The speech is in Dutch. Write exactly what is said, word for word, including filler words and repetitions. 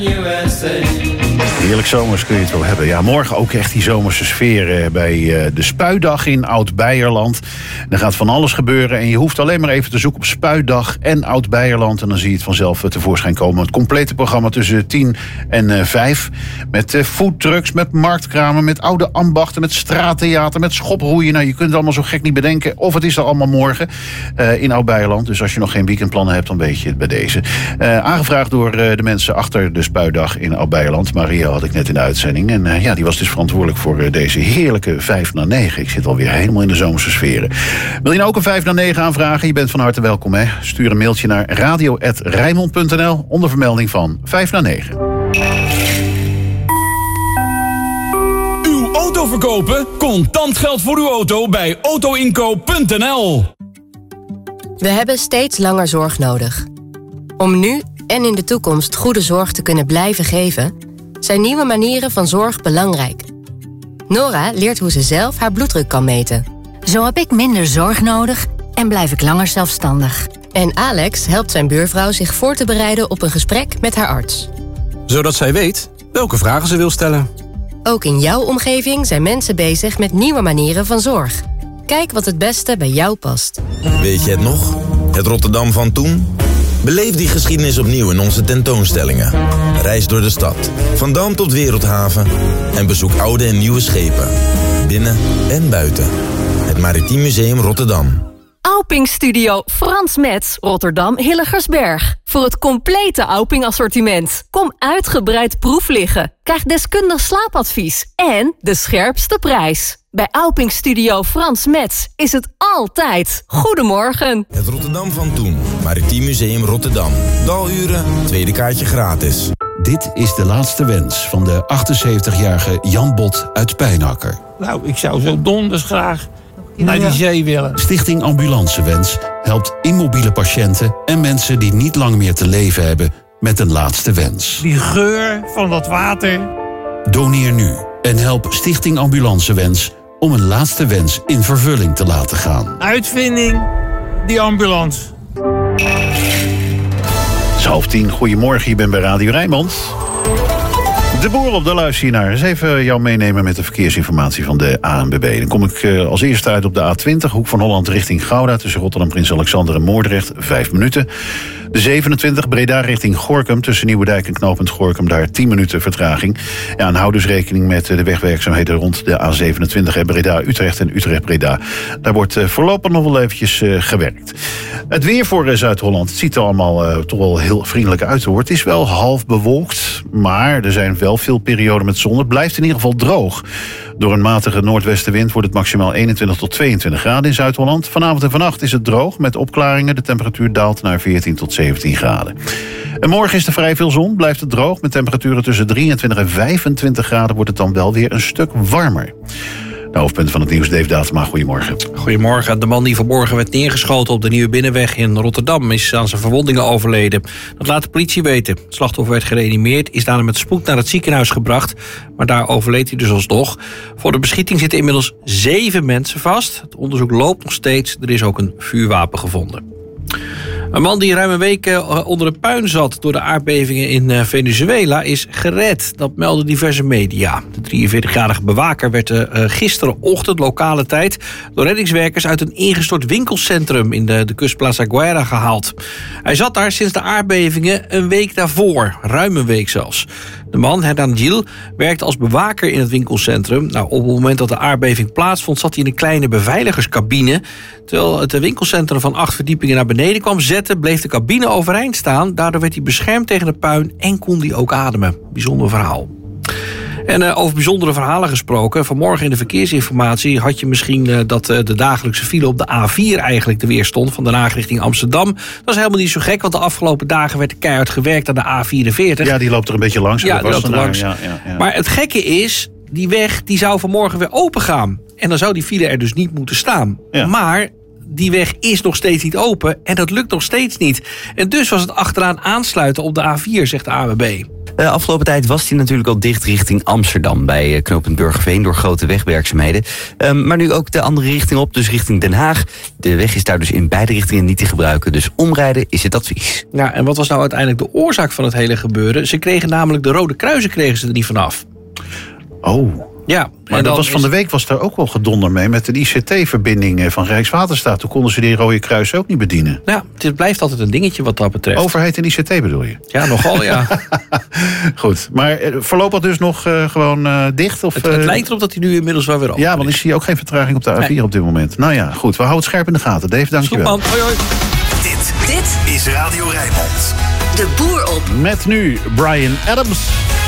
Heerlijk zomers kun je het wel hebben. Ja, morgen ook echt die zomerse sfeer eh, bij uh, de Spuidag in Oud-Beierland. Er gaat van alles gebeuren en je hoeft alleen maar even te zoeken op Spuidag en Oud-Beierland. En dan zie je het vanzelf uh, tevoorschijn komen. Het complete programma tussen tien en uh, vijf. Met uh, foodtrucks, met marktkramen, met oude ambachten, met straattheater, met schoproeien. Nou, je kunt het allemaal zo gek niet bedenken. Of het is er allemaal morgen uh, in Oud-Beierland. Dus als je nog geen weekendplannen hebt, dan weet je het bij deze. Uh, aangevraagd door uh, de mensen achter de Spuidag in Oud-Beierland. Maria had ik net in de uitzending. En uh, ja, die was dus verantwoordelijk voor uh, deze heerlijke vijf na negen. Ik zit alweer helemaal in de zomerse sferen. Wil je nou ook een vijf na negen aanvragen? Je bent van harte welkom, hè? Stuur een mailtje naar radio apenstaartje rijnmond punt n l onder vermelding van vijf na negen. Uw auto verkopen? Contant geld voor uw auto bij autoinkoop punt n l. We hebben steeds langer zorg nodig. Om nu en in de toekomst goede zorg te kunnen blijven geven, zijn nieuwe manieren van zorg belangrijk. Nora leert hoe ze zelf haar bloeddruk kan meten. Zo heb ik minder zorg nodig en blijf ik langer zelfstandig. En Alex helpt zijn buurvrouw zich voor te bereiden op een gesprek met haar arts. Zodat zij weet welke vragen ze wil stellen. Ook in jouw omgeving zijn mensen bezig met nieuwe manieren van zorg. Kijk wat het beste bij jou past. Weet je het nog? Het Rotterdam van toen? Beleef die geschiedenis opnieuw in onze tentoonstellingen. Reis door de stad, van Dam tot Wereldhaven. En bezoek oude en nieuwe schepen. Binnen en buiten. Het Maritiem Museum Rotterdam. Auping Studio Frans Metz, Rotterdam Hilligersberg. Voor het complete Auping assortiment. Kom uitgebreid proef liggen. Krijg deskundig slaapadvies. En de scherpste prijs. Bij Auping Studio Frans Metz is het altijd Goedemorgen. Het Rotterdam van toen. Maritiem Museum Rotterdam. Daluren, tweede kaartje gratis. Dit is de laatste wens van de achtenzeventigjarige Jan Bot uit Pijnakker. Nou, ik zou zo donders graag naar die zee willen. Stichting Ambulancewens helpt immobiele patiënten en mensen die niet lang meer te leven hebben met een laatste wens. Die geur van dat water. Doneer nu en help Stichting Ambulancewens om een laatste wens in vervulling te laten gaan. Uitvinding, die ambulance. Het is half tien. Goedemorgen, je bent bij Radio Rijnmond. De boer op de luister hier naar. Eens even jou meenemen met de verkeersinformatie van de A N W B. Dan kom ik uh, als eerste uit op de A twintig, hoek van Holland richting Gouda, tussen Rotterdam Prins Alexander en Moordrecht, vijf minuten. De zevenentwintig, Breda richting Gorinchem, tussen Nieuwedijk en knooppunt Gorinchem, daar tien minuten vertraging. Ja, en hou dus rekening met de wegwerkzaamheden rond de A zevenentwintig, Breda-Utrecht en Utrecht-Breda. Daar wordt uh, voorlopig nog wel eventjes uh, gewerkt. Het weer voor uh, Zuid-Holland, het ziet er allemaal uh, toch wel heel vriendelijk uit hoor. Het is wel half bewolkt, maar er zijn wel veel perioden met zon. Het blijft in ieder geval droog. Door een matige noordwestenwind wordt het maximaal eenentwintig tot tweeëntwintig graden in Zuid-Holland. Vanavond en vannacht is het droog met opklaringen. De temperatuur daalt naar veertien tot zeventien graden. En morgen is er vrij veel zon. Blijft het droog met temperaturen tussen drieëntwintig en vijfentwintig graden. Wordt het dan wel weer een stuk warmer. De hoofdpunten van het nieuws, Dave Datema, goedemorgen. Goedemorgen. De man die vanmorgen werd neergeschoten op de Nieuwe Binnenweg in Rotterdam is aan zijn verwondingen overleden. Dat laat de politie weten. Het slachtoffer werd gereanimeerd, is daarna met spoed naar het ziekenhuis gebracht. Maar daar overleed hij dus alsnog. Voor de beschieting zitten inmiddels zeven mensen vast. Het onderzoek loopt nog steeds. Er is ook een vuurwapen gevonden. Een man die ruim een week onder de puin zat door de aardbevingen in Venezuela is gered. Dat melden diverse media. De drieënveertigjarige bewaker werd uh, gisterenochtend lokale tijd door reddingswerkers uit een ingestort winkelcentrum in de, de kustplaats Aguera gehaald. Hij zat daar sinds de aardbevingen een week daarvoor, ruim een week zelfs. De man, Hernan Gil, werkte als bewaker in het winkelcentrum. Nou, op het moment dat de aardbeving plaatsvond zat hij in een kleine beveiligerscabine. Terwijl het winkelcentrum van acht verdiepingen naar beneden kwam zetten, bleef de cabine overeind staan. Daardoor werd hij beschermd tegen de puin en kon hij ook ademen. Bijzonder verhaal. En uh, over bijzondere verhalen gesproken. Vanmorgen in de verkeersinformatie had je misschien uh, dat uh, de dagelijkse file op de A vier eigenlijk er weer stond. Van Den Haag richting Amsterdam. Dat is helemaal niet zo gek, want de afgelopen dagen werd er keihard gewerkt aan de A vierenveertig. Ja, die loopt er een beetje langs. Ja, die loopt er langs. Ja, ja, ja. Maar het gekke is, die weg die zou vanmorgen weer open gaan. En dan zou die file er dus niet moeten staan. Ja. Maar die weg is nog steeds niet open en dat lukt nog steeds niet. En dus was het achteraan aansluiten op de A vier, zegt de A N W B. De afgelopen tijd was die natuurlijk al dicht richting Amsterdam... bij uh, knooppunt Burgerveen door grote wegwerkzaamheden. Um, maar nu ook de andere richting op, dus richting Den Haag. De weg is daar dus in beide richtingen niet te gebruiken. Dus omrijden is het advies. Ja, en wat was nou uiteindelijk de oorzaak van het hele gebeuren? Ze kregen namelijk de rode kruisen kregen ze er niet vanaf. Oh... Ja, maar dat was van de week was daar ook wel gedonder mee... met de I C T-verbinding van Rijkswaterstaat. Toen konden ze die rode kruis ook niet bedienen. Ja, het blijft altijd een dingetje wat dat betreft. Overheid en I C T bedoel je? Ja, nogal, ja. Goed, maar voorlopig dus nog uh, gewoon uh, dicht? Of, het, het lijkt erop dat hij nu inmiddels wel weer open is. Ja, want ik zie ook geen vertraging op de A vier nee. op dit moment. Nou ja, goed, we houden het scherp in de gaten. Dave, dankjewel. Hoi, hoi. Dit, dit is Radio Rijnmond. De Boer op. Met nu Bryan Adams.